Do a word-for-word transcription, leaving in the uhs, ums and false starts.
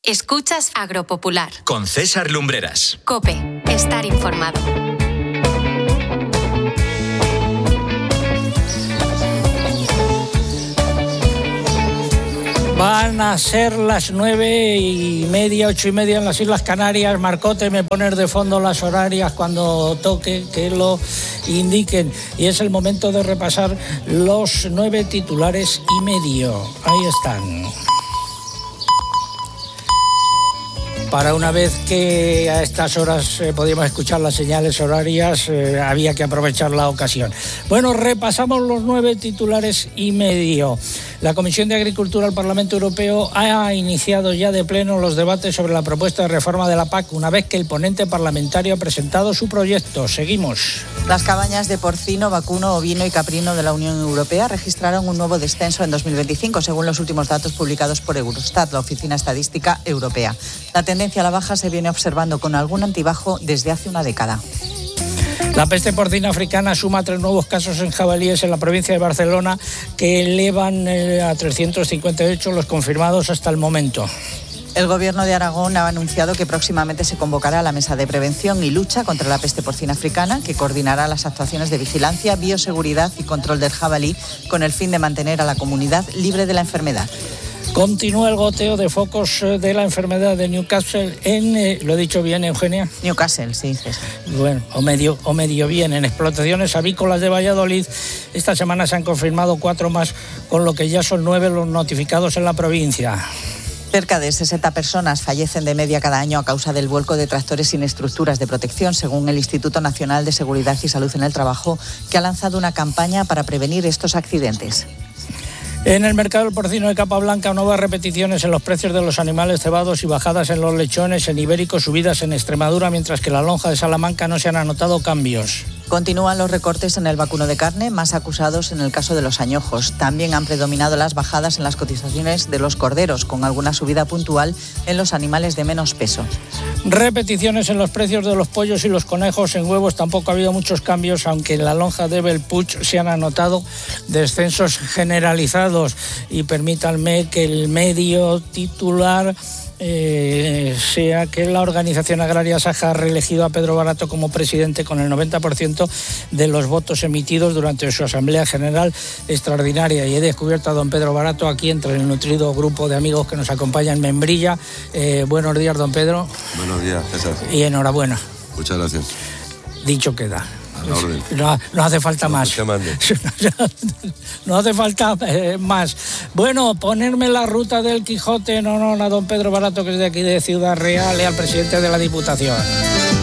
Escuchas Agropopular. Con César Lumbreras. COPE. Estar informado. Van a ser las nueve y media, ocho y media en las Islas Canarias. Marcote, me poner de fondo las horarias cuando toque, que lo indiquen. Y es el momento de repasar los nueve titulares y medio. Ahí están. Para una vez que a estas horas eh, podíamos escuchar las señales horarias, eh, había que aprovechar la ocasión. Bueno, repasamos los nueve titulares y medio. La Comisión de Agricultura del Parlamento Europeo ha iniciado ya de pleno los debates sobre la propuesta de reforma de la P A C, una vez que el ponente parlamentario ha presentado su proyecto. Seguimos. Las cabañas de porcino, vacuno, ovino y caprino de la Unión Europea registraron un nuevo descenso en dos mil veinticinco, según los últimos datos publicados por Eurostat, la Oficina Estadística Europea. La tendencia a la baja se viene observando con algún altibajo desde hace una década. La peste porcina africana suma tres nuevos casos en jabalíes en la provincia de Barcelona, que elevan a trescientos cincuenta y ocho los confirmados hasta el momento. El Gobierno de Aragón ha anunciado que próximamente se convocará la Mesa de Prevención y Lucha contra la Peste Porcina Africana, que coordinará las actuaciones de vigilancia, bioseguridad y control del jabalí, con el fin de mantener a la comunidad libre de la enfermedad. Continúa el goteo de focos de la enfermedad de Newcastle en, eh, ¿lo he dicho bien, Eugenia? Newcastle, sí, sí. Bueno, o medio, o medio bien. En explotaciones avícolas de Valladolid, esta semana se han confirmado cuatro más, con lo que ya son nueve los notificados en la provincia. Cerca de sesenta personas fallecen de media cada año a causa del vuelco de tractores sin estructuras de protección, según el Instituto Nacional de Seguridad y Salud en el Trabajo, que ha lanzado una campaña para prevenir estos accidentes. En el mercado del porcino de capa blanca, nuevas repeticiones en los precios de los animales cebados y bajadas en los lechones, en Ibérico subidas en Extremadura, mientras que en la lonja de Salamanca no se han anotado cambios. Continúan los recortes en el vacuno de carne, más acusados en el caso de los añojos. También han predominado las bajadas en las cotizaciones de los corderos, con alguna subida puntual en los animales de menos peso. Repeticiones en los precios de los pollos y los conejos. En huevos tampoco ha habido muchos cambios, aunque en la lonja de Bellpuig se han anotado descensos generalizados. Y permítanme que el medio titular Eh, sea que la organización agraria Saja ha reelegido a Pedro Barato como presidente con el noventa por ciento de los votos emitidos durante su Asamblea General Extraordinaria. Y he descubierto a don Pedro Barato aquí entre el nutrido grupo de amigos que nos acompaña en Membrilla. Eh, buenos días, don Pedro. Buenos días, César. Y enhorabuena. Muchas gracias. Dicho queda. No, no hace falta no, más. Que mande. No hace falta eh, más. Bueno, ponerme la ruta del Quijote en honor a don Pedro Barato, que es de aquí de Ciudad Real, y al presidente de la Diputación.